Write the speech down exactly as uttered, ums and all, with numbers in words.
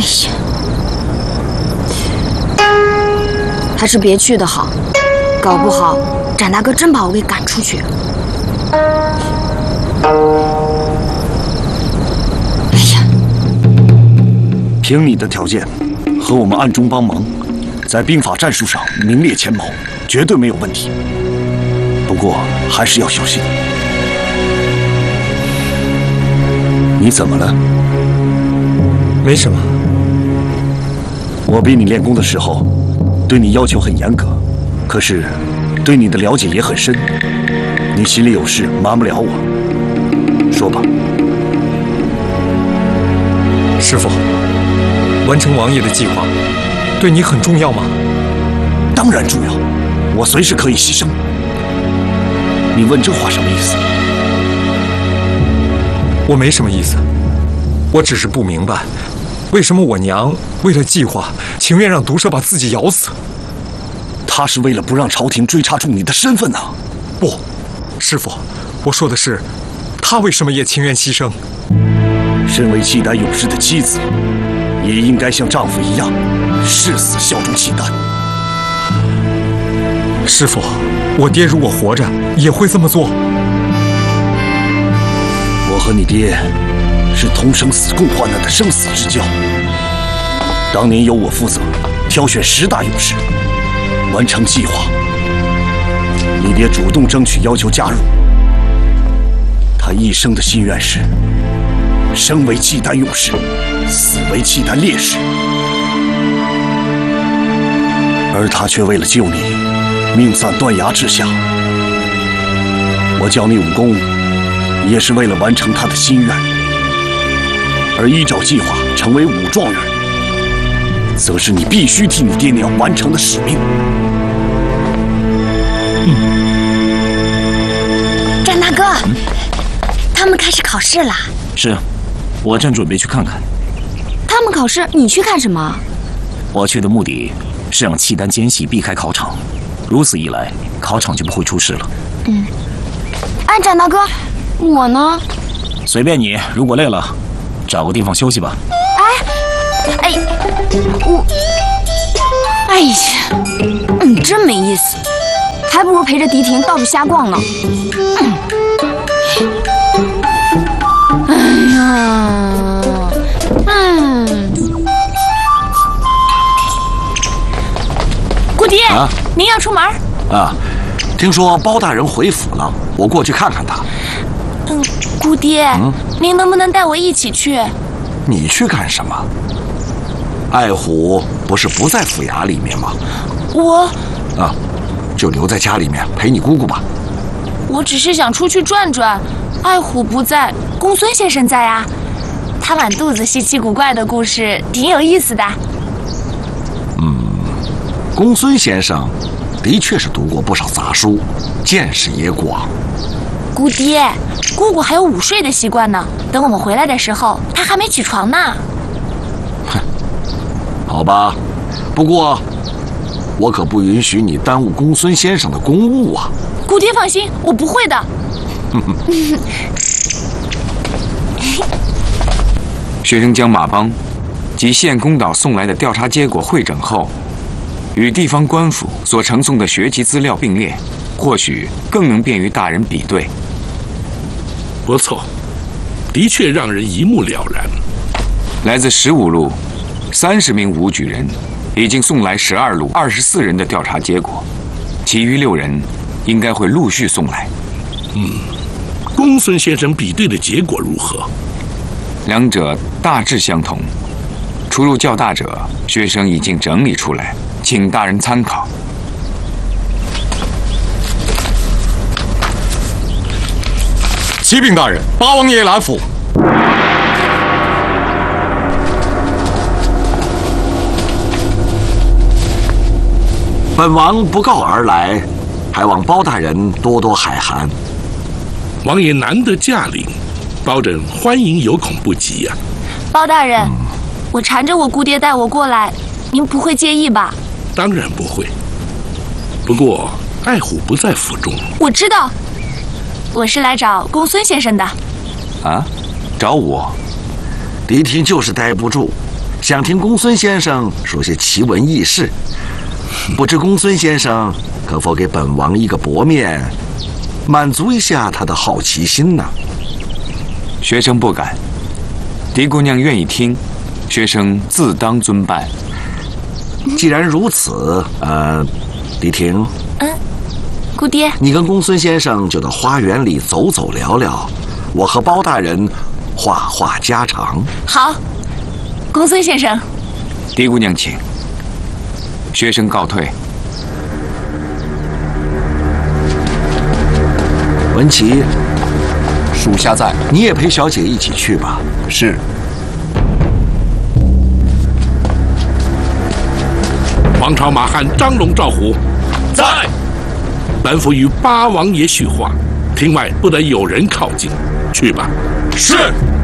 呀，还是别去的好，搞不好展大哥真把我给赶出去。哎呀， 凭你的条件，和我们暗中帮忙，在兵法战术上名列前茅，绝对没有问题。不过还是要小心。你怎么了？ 没什么。 我逼你练功的时候，对你要求很严格，可是对你的了解也很深。你心里有事，瞒不了我。说吧。 师父，完成王爷的计划，对你很重要吗？ 当然重要，我随时可以牺牲。你问这话什么意思？ 我没什么意思，我只是不明白，为什么我娘为了计划，情愿让毒蛇把自己咬死？ 她是为了不让朝廷追查出你的身份啊！ 不，师父，我说的是，她为什么也情愿牺牲？ 身为契丹勇士的妻子，也应该像丈夫一样，誓死效忠契丹。 师父，我爹如果活着，也会这么做。 我和你爹是同生死共患难的生死之交。当年由我负责挑选十大勇士，完成计划。你爹主动争取要求加入。他一生的心愿是：生为契丹勇士，死为契丹烈士。而他却为了救你，命丧断崖之下。我教你武功，也是为了完成他的心愿。而依照计划成为武状元，则是你必须替你爹娘完成的使命。 嗯，展大哥，嗯、他们开始考试啦。 是，我正准备去看看。 他们考试，你去看什么？ 我去的目的是让契丹奸细避开考场，如此一来，考场就不会出事了。 嗯，哎，展大哥，我呢？ 随便你，如果累了，找个地方休息吧。 哎，哎，我，哎呀，嗯，真没意思，还不如陪着迪婷到处瞎逛呢。嗯，哎呀，嗯， 姑爹， 啊， 您要出门？ 啊，听说包大人回府了，我过去看看他。 嗯，姑爹，嗯，您能不能带我一起去？ 你去干什么？爱虎不是不在府衙里面吗？ 我啊，就留在家里面陪你姑姑吧。 我只是想出去转转，爱虎不在，公孙先生在啊。他满肚子稀奇古怪的故事，挺有意思的。 嗯，公孙先生的确是读过不少杂书，见识也广。 姑爹，姑姑还有午睡的习惯呢。等我们回来的时候，她还没起床呢。 哼，好吧，不过我可不允许你耽误公孙先生的公务啊。 姑爹放心，我不会的。 学生将马帮及县公岛送来的调查结果汇整后，与地方官府所呈送的学籍资料并列，或许更能便于大人比对。 不错，的确让人一目了然。 来自十五路三十名武举人，已经送来十二路二十四人的调查结果，其余六人应该会陆续送来。 嗯，公孙先生比对的结果如何？ 两者大致相同，出入较大者，学生已经整理出来，请大人参考。 启禀大人，八王爷来府。 本王不告而来，还望包大人多多海涵。 王爷难得驾临，包拯欢迎有恐不及呀、啊。 包大人，嗯、我缠着我姑爹带我过来，您不会介意吧？ 当然不会。不过爱虎不在府中。 我知道。我是来找公孙先生的。 啊，找我？ 迪婷就是待不住， 想听公孙先生说些奇闻异事。不知公孙先生可否给本王一个薄面，满足一下他的好奇心呢？ 学生不敢。狄姑娘愿意听，学生自当遵办。 既然如此，呃，狄婷， 嗯，姑爹， 你跟公孙先生就到花园里走走聊聊，我和包大人话话家常。 好，公孙先生。 狄姑娘请。学生告退。 文琪， 属下在。 你也陪小姐一起去吧。 是。 王朝马汉张龙赵虎， 在。 本府与八王爷叙话，庭外不得有人靠近。去吧。 是。